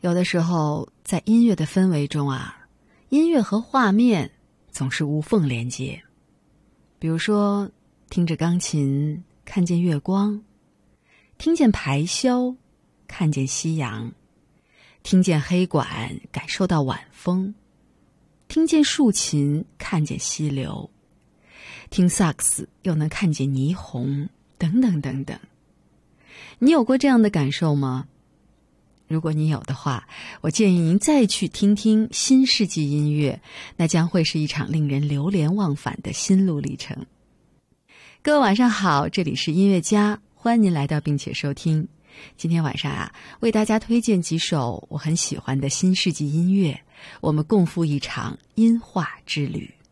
有的时候在音乐的氛围中啊，音乐和画面总是无缝连接。比如说听着钢琴看见月光，听见排箫看见夕阳，听见黑管感受到晚风，听见竖琴看见溪流，听萨克斯又能看见霓虹，等等等等。你有过这样的感受吗？如果你有的话，我建议您再去听听新世纪音乐，那将会是一场令人流连忘返的心路历程。各位晚上好，这里是音乐家，欢迎您来到并且收听。今天晚上啊，为大家推荐几首我很喜欢的新世纪音乐，我们共赴一场音画之旅。